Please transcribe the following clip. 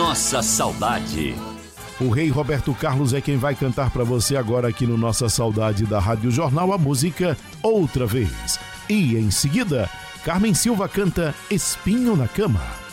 Nossa Saudade. O rei Roberto Carlos é quem vai cantar para você agora aqui no Nossa Saudade da Rádio Jornal a música Outra Vez. E em seguida, Carmen Silva canta Espinho na Cama.